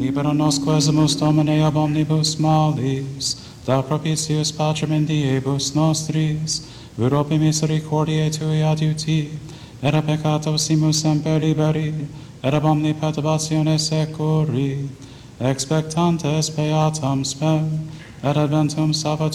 Libera nos quesumus Domine ab omnibus malis, da propitius Patrem in diebus nostris, Europe misericordiae Tui adiuti, et a peccatosimus semper liberi, et ab omni perturbatione securi, expectantes beatam spem, et adventum salvator